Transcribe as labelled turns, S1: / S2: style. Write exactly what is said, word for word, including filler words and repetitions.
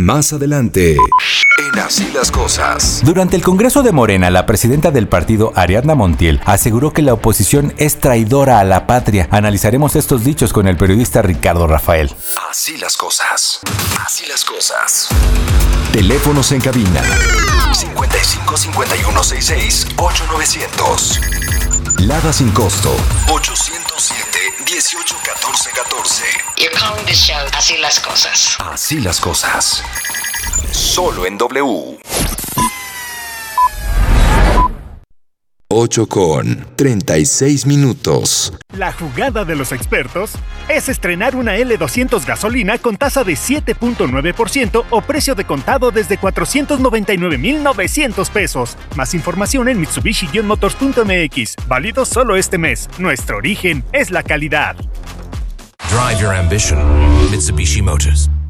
S1: Más adelante, en Así las Cosas.
S2: Durante el Congreso de Morena, la presidenta del partido, Ariadna Montiel, aseguró que la oposición es traidora a la patria. Analizaremos estos dichos con el periodista Ricardo Rafael.
S1: Así las cosas. Así las cosas. Teléfonos en cabina. cincuenta y cinco, cincuenta y uno, sesenta y seis, ocho novecientos. Lada sin costo. ochocientos siete, dieciocho, catorce, catorce.
S3: You're calling the show Así las Cosas.
S1: Así las cosas. Solo en W. ocho con treinta y seis minutos.
S4: La jugada de los expertos es estrenar una L doscientos gasolina con tasa de siete punto nueve por ciento o precio de contado desde cuatrocientos noventa y nueve mil novecientos pesos. Más información en mitsubishi motors punto m x. Válido solo este mes. Nuestro origen es la calidad.
S5: Drive your ambition. Mitsubishi Motors.